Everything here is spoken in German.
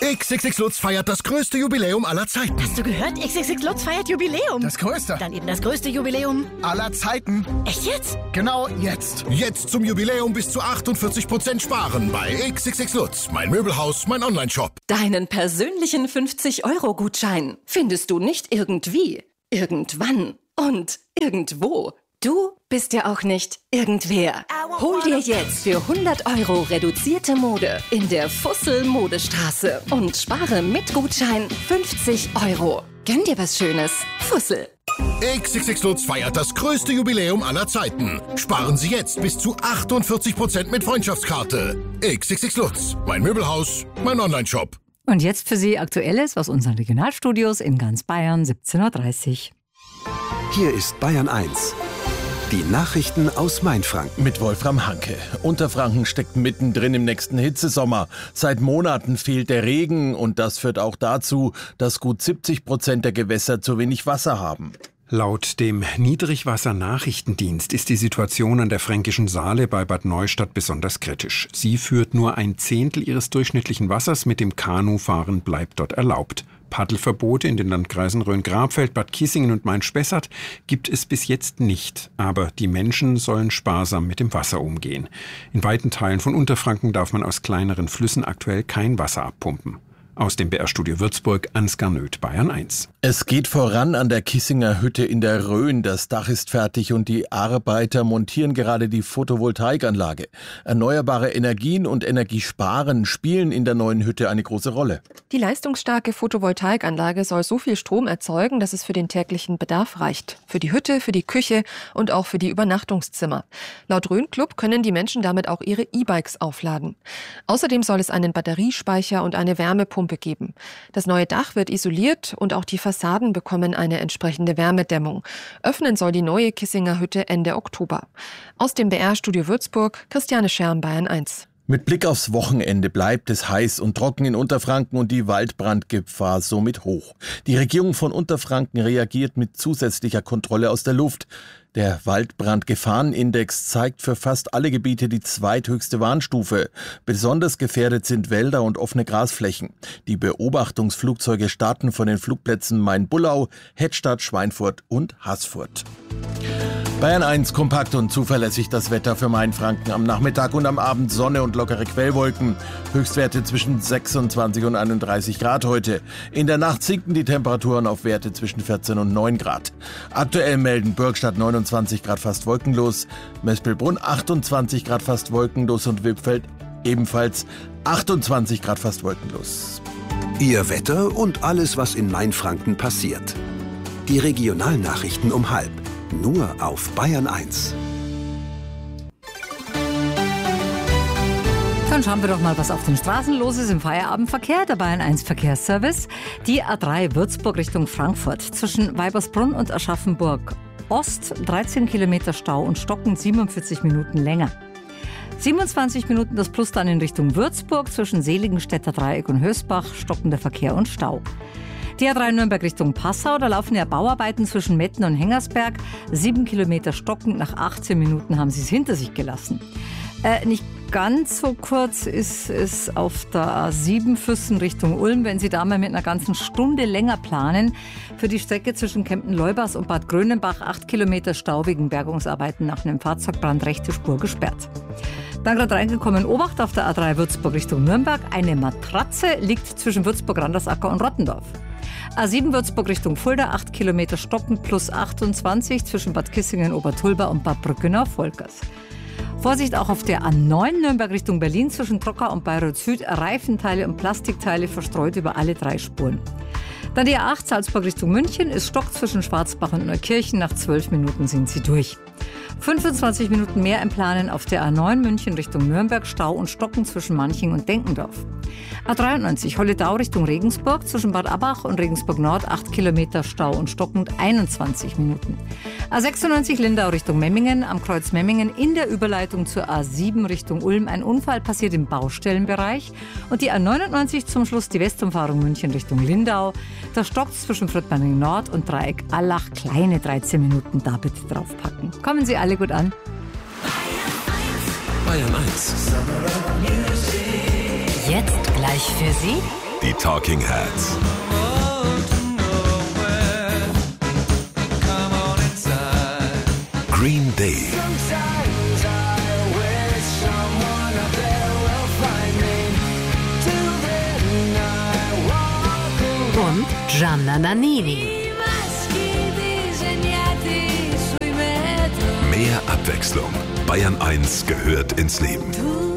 XXX Lutz feiert das größte Jubiläum aller Zeiten. Hast du gehört? XXX Lutz feiert Jubiläum. Das größte. Dann eben das größte Jubiläum Aller Zeiten. Echt jetzt? Genau jetzt. Jetzt zum Jubiläum bis zu 48% sparen bei XXX Lutz. Mein Möbelhaus, mein Onlineshop. Deinen persönlichen 50-Euro-Gutschein findest du nicht irgendwie, irgendwann und irgendwo. Du bist ja auch nicht irgendwer. Hol dir jetzt für 100 Euro reduzierte Mode in der Fussel Modestraße und spare mit Gutschein 50 Euro. Gönn dir was Schönes. Fussel. XXX Lutz feiert das größte Jubiläum aller Zeiten. Sparen Sie jetzt bis zu 48% mit Freundschaftskarte. XXX Lutz. Mein Möbelhaus, mein Onlineshop. Und jetzt für Sie Aktuelles aus unseren Regionalstudios in ganz Bayern, 17.30 Uhr. Hier ist Bayern 1. Die Nachrichten aus Mainfranken. Mit Wolfram Hanke. Unterfranken steckt mittendrin im nächsten Hitzesommer. Seit Monaten fehlt der Regen und das führt auch dazu, dass gut 70% der Gewässer zu wenig Wasser haben. Laut dem Niedrigwassernachrichtendienst ist die Situation an der Fränkischen Saale bei Bad Neustadt besonders kritisch. Sie führt nur 1/10 ihres durchschnittlichen Wassers, mit dem Kanufahren bleibt dort erlaubt. Paddelverbote in den Landkreisen Rhön-Grabfeld, Bad Kissingen und Main-Spessart gibt es bis jetzt nicht. Aber die Menschen sollen sparsam mit dem Wasser umgehen. In weiten Teilen von Unterfranken darf man aus kleineren Flüssen aktuell kein Wasser abpumpen. Aus dem BR-Studio Würzburg, Ansgar Nöth, Bayern 1. Es geht voran an der Kissinger Hütte in der Rhön. Das Dach ist fertig und die Arbeiter montieren gerade die Photovoltaikanlage. Erneuerbare Energien und Energiesparen spielen in der neuen Hütte eine große Rolle. Die leistungsstarke Photovoltaikanlage soll so viel Strom erzeugen, dass es für den täglichen Bedarf reicht. Für die Hütte, für die Küche und auch für die Übernachtungszimmer. Laut Rhön-Club können die Menschen damit auch ihre E-Bikes aufladen. Außerdem soll es einen Batteriespeicher und eine Wärmepumpe geben. Das neue Dach wird isoliert und auch die Fassaden bekommen eine entsprechende Wärmedämmung. Öffnen soll die neue Kissinger Hütte Ende Oktober. Aus dem BR-Studio Würzburg, Christiane Scherm, Bayern 1. Mit Blick aufs Wochenende bleibt es heiß und trocken in Unterfranken und die Waldbrandgefahr somit hoch. Die Regierung von Unterfranken reagiert mit zusätzlicher Kontrolle aus der Luft. Der Waldbrandgefahrenindex zeigt für fast alle Gebiete die zweithöchste Warnstufe. Besonders gefährdet sind Wälder und offene Grasflächen. Die Beobachtungsflugzeuge starten von den Flugplätzen Main-Bullau, Hettstadt, Schweinfurt und Haßfurt. Bayern 1, kompakt und zuverlässig das Wetter für Mainfranken. Am Nachmittag und am Abend Sonne und lockere Quellwolken. Höchstwerte zwischen 26 und 31 Grad heute. In der Nacht sinken die Temperaturen auf Werte zwischen 14 und 9 Grad. Aktuell melden Bürgstadt 29 Grad fast wolkenlos, Mespelbrunn 28 Grad fast wolkenlos und Wippfeld ebenfalls 28 Grad fast wolkenlos. Ihr Wetter und alles, was in Mainfranken passiert. Die Regionalnachrichten um 12:30. Nur auf Bayern 1. Dann schauen wir doch mal, was auf den Straßen los ist im Feierabendverkehr. Der Bayern 1 Verkehrsservice. Die A3 Würzburg Richtung Frankfurt. Zwischen Weibersbrunn und Aschaffenburg Ost 13 Kilometer Stau und stockend 47 Minuten länger. 27 Minuten das Plus dann in Richtung Würzburg zwischen Seligenstädter Dreieck und Hösbach. Stockender Verkehr und Stau. Die A3 Nürnberg Richtung Passau, da laufen ja Bauarbeiten zwischen Metten und Hengersberg. 7 Kilometer stockend, nach 18 Minuten haben sie es hinter sich gelassen. Nicht ganz so kurz ist es auf der A7 Füssen Richtung Ulm, wenn Sie da mal mit einer ganzen Stunde länger planen. Für die Strecke zwischen Kempten-Leubers und Bad Grönenbach 8 Kilometer Stau wegen Bergungsarbeiten nach einem Fahrzeugbrand, rechte Spur gesperrt. Dann gerade reingekommen, Obacht auf der A3 Würzburg Richtung Nürnberg. Eine Matratze liegt zwischen Würzburg-Randersacker und Rottendorf. A7 Würzburg Richtung Fulda, 8 Kilometer stockend plus 28 zwischen Bad Kissingen, Obertulba und Bad Brückenau-Volkers. Vorsicht auch auf der A9 Nürnberg Richtung Berlin zwischen Trockau und Bayreuth Süd. Reifenteile und Plastikteile verstreut über alle 3 Spuren. Dann die A8 Salzburg Richtung München. Es stockt zwischen Schwarzbach und Neukirchen. Nach 12 Minuten sind sie durch. 25 Minuten mehr im Planen auf der A9 München Richtung Nürnberg. Stau und Stocken zwischen Manching und Denkendorf. A93 Holledau Richtung Regensburg. Zwischen Bad Abbach und Regensburg Nord 8 Kilometer Stau und stockend 21 Minuten. A96 Lindau Richtung Memmingen. Am Kreuz Memmingen in der Überleitung zur A7 Richtung Ulm. Ein Unfall passiert im Baustellenbereich. Und die A99 zum Schluss die Westumfahrung München Richtung Lindau. Da stockt es zwischen Fröttmanning Nord und Dreieck Allach. Kleine 13 Minuten, da bitte draufpacken. Kommen Sie alle gut an. Bayern 1. Jetzt gleich für Sie die Talking Heads. Green Day. Und Gianna Nannini. Mehr Abwechslung. Bayern 1 gehört ins Leben.